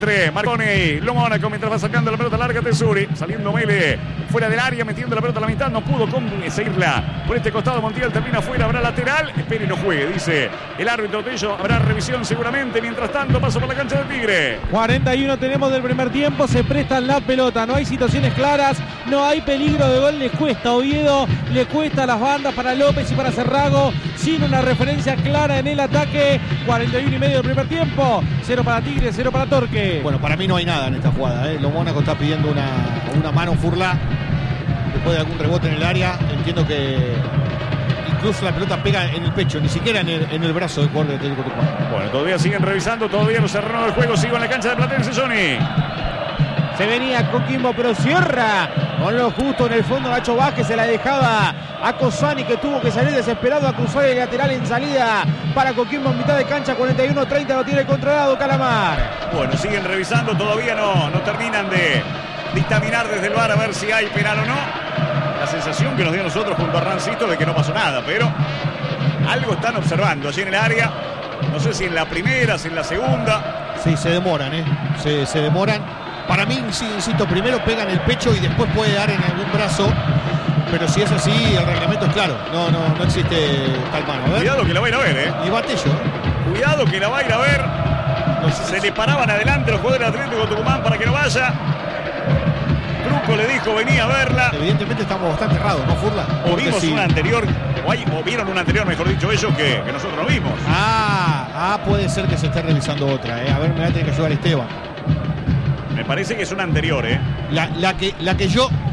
Marconi, lo Mónaco mientras va sacando la pelota larga Tesuri, saliendo Mele fuera del área, metiendo la pelota a la mitad, no pudo conseguirla por este costado. Montiel termina fuera, habrá lateral, espere y no juegue, dice el árbitro Tello, habrá revisión seguramente. Mientras tanto, paso por la cancha de Tigre. 41 tenemos del primer tiempo, se prestan la pelota, no hay situaciones claras, no hay peligro de gol, le cuesta a Oviedo, le cuesta a las bandas para López y para Cerrago, sin una referencia clara en el ataque. 41 y medio del primer tiempo, 0 para Tigre, 0 para Torque. Bueno, para mí no hay nada en esta jugada, ¿eh? Lo Mónaco está pidiendo una mano Furla después de algún rebote en el área. Entiendo que incluso la pelota pega en el pecho, ni siquiera en el brazo del jugador de Atlético Tucumán. Bueno, todavía siguen revisando, todavía no se renueva el juego, sigo en la cancha de Platense, Johnny. Se venía Coquimbo, pero cierra con lo justo en el fondo. Nacho Vázquez se la dejaba a Cosani, que tuvo que salir desesperado a cruzar el lateral en salida para Coquimbo en mitad de cancha. 41-30 lo tiene controlado Calamar. Bueno, siguen revisando, todavía no terminan de dictaminar desde el VAR a ver si hay penal o no. La sensación que nos dio a nosotros junto a Rancito de que no pasó nada, pero algo están observando allí en el área. No sé si en la primera, si en la segunda. Sí, se demoran, se demoran. Para mí, insisto, primero pegan el pecho y después puede dar en algún brazo. Pero si es así, el reglamento es claro. No existe tal mano. A ver. Cuidado que la va a ir a ver, Y Batello. Cuidado que la va a ir a ver. Se le paraban adelante los jugadores del Atlético Tucumán para que no vaya. Truco le dijo, venía a verla. Evidentemente estamos bastante errados, ¿no, Furla? O vimos una anterior, o vieron una anterior, mejor dicho, ellos que nosotros no vimos. Puede ser que se esté revisando otra, A ver, me va a tener que ayudar Esteban. Me parece que es una anterior, La que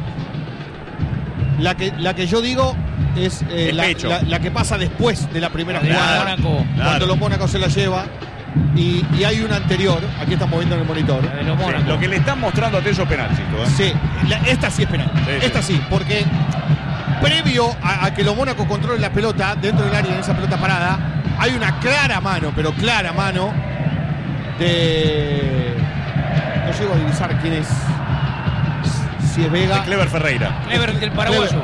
yo digo es la que pasa después de la primera jugada. Cuando los Mónaco se la lleva. Y hay una anterior, aquí estamos viendo en el monitor. Sí, lo que le están mostrando a Tello es penal, Sí, esta sí es penal. Esta sí, porque previo a que los Mónaco controlen la pelota dentro del área, en esa pelota parada, hay una clara mano, pero clara mano de... No llego a divisar quién es. Si es Vega. De Clever Ferreira. Clever del paraguayo.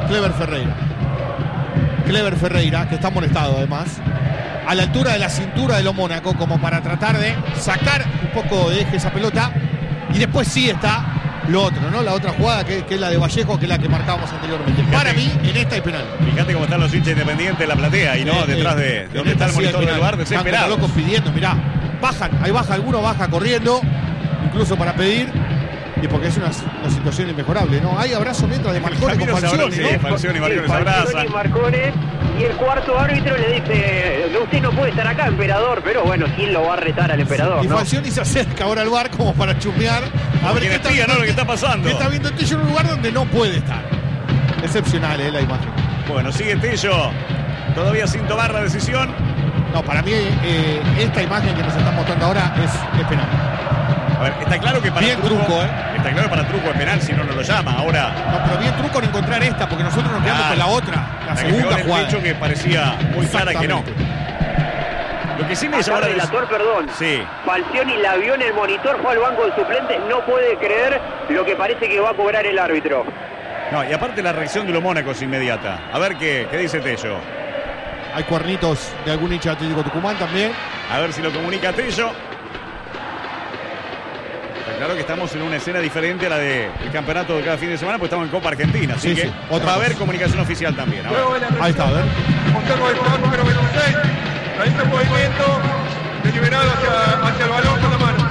Clever Ferreira, que está molestado además. A la altura de la cintura de los Mónaco, como para tratar de sacar un poco de eje esa pelota. Y después sí está lo otro, ¿no? La otra jugada que es la de Vallejo, que es la que marcábamos anteriormente. Para mí, en esta hay penal. Fíjate cómo están los hinchas independientes en la platea y no detrás de donde está el monitor del VAR, desesperados. Están locos pidiendo, mirá. Ahí baja alguno, baja corriendo, incluso para pedir. Y porque es una situación inmejorable, ¿no? Hay abrazo mientras de Marconi con Falcioni, ¿no? Sí, Falcioni y Marconi se abrazan. Y el cuarto árbitro le dice, usted no puede estar acá, emperador, pero bueno, ¿quién lo va a retar al emperador? Y Falcioni se acerca ahora al VAR como para chusmear. A ver qué está viendo, lo que está pasando. Que está viendo Tello en un lugar donde no puede estar. Excepcional, la imagen. Bueno, sigue Tello, todavía sin tomar la decisión. No, para mí esta imagen que nos están mostrando ahora es penal. A ver, está claro que para bien Truco, Está claro que para Truco es penal, si no lo llama. Ahora. No, pero bien Truco en encontrar esta, porque nosotros nos quedamos con la otra, la segunda jugada. El hecho que parecía muy clara que no. Lo que sí me llama la relator, perdón. Sí. Falcioni la vio en el monitor, fue al banco de suplentes, no puede creer lo que parece que va a cobrar el árbitro. No, y aparte la reacción de los Mónaco es inmediata. A ver qué dice Tello. Hay cuernitos de algún hincha de Atlético Tucumán también. A ver si lo comunica Tello. Está claro que estamos en una escena diferente a la del campeonato de cada fin de semana, porque estamos en Copa Argentina, así que va a haber comunicación oficial también. A ver. Ahí está, a ver. Montermo del jugador número 26, realiza un movimiento deliberado hacia el balón con la mano.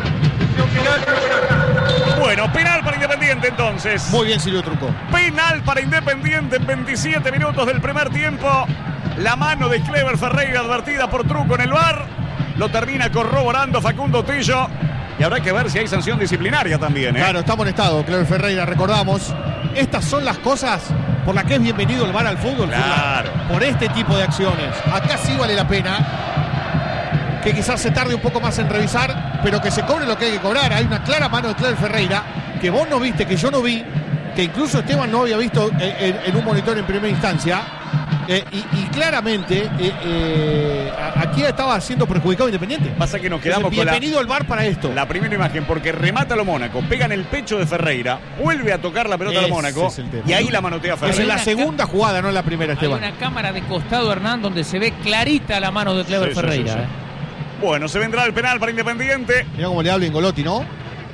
Bueno, penal para Independiente entonces. Muy bien, Silvio Truco. Penal para Independiente en 27 minutos del primer tiempo. La mano de Clever Ferreira advertida por Truco en el VAR. Lo termina corroborando Facundo Tello. Y habrá que ver si hay sanción disciplinaria también, Claro, está amonestado Clever Ferreira, recordamos. Estas son las cosas por las que es bienvenido el VAR al fútbol. Claro. Por este tipo de acciones. Acá sí vale la pena que quizás se tarde un poco más en revisar, pero que se cobre lo que hay que cobrar. Hay una clara mano de Clever Ferreira que vos no viste, que yo no vi, que incluso Esteban no había visto en un monitor en primera instancia. Y claramente aquí estaba siendo perjudicado Independiente. Pasa que nos quedamos con bienvenido al VAR para esto. La primera imagen, porque remata lo Mónaco, pega en el pecho de Ferreira, vuelve a tocar la pelota a lo Mónaco y ahí la manotea Ferreira. Es en la segunda jugada, no en la primera, Esteban. Hay una cámara de costado, Hernán, donde se ve clarita la mano de Clever Ferreira. Bueno, se vendrá el penal para Independiente. Mirá cómo le habla Ingolotti, ¿no?